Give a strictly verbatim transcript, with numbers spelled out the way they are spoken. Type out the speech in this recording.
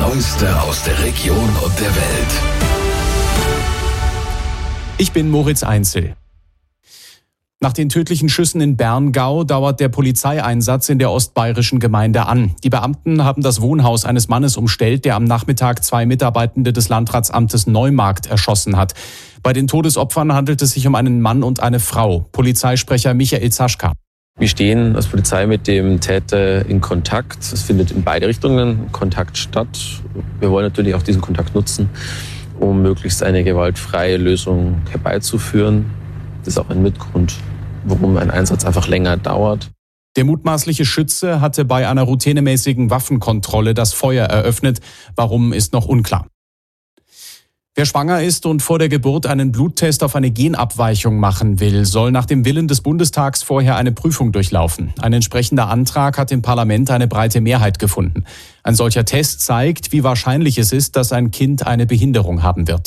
Neueste aus der Region und der Welt. Ich bin Moritz Einzel. Nach den tödlichen Schüssen in Berngau dauert der Polizeieinsatz in der ostbayerischen Gemeinde an. Die Beamten haben das Wohnhaus eines Mannes umstellt, der am Nachmittag zwei Mitarbeitende des Landratsamtes Neumarkt erschossen hat. Bei den Todesopfern handelt es sich um einen Mann und eine Frau. Polizeisprecher Michael Zaschka. Wir stehen als Polizei mit dem Täter in Kontakt. Es findet in beide Richtungen Kontakt statt. Wir wollen natürlich auch diesen Kontakt nutzen, um möglichst eine gewaltfreie Lösung herbeizuführen. Das ist auch ein Mitgrund, warum ein Einsatz einfach länger dauert. Der mutmaßliche Schütze hatte bei einer routinemäßigen Waffenkontrolle das Feuer eröffnet. Warum, ist noch unklar. Wer schwanger ist und vor der Geburt einen Bluttest auf eine Genabweichung machen will, soll nach dem Willen des Bundestags vorher eine Prüfung durchlaufen. Ein entsprechender Antrag hat im Parlament eine breite Mehrheit gefunden. Ein solcher Test zeigt, wie wahrscheinlich es ist, dass ein Kind eine Behinderung haben wird.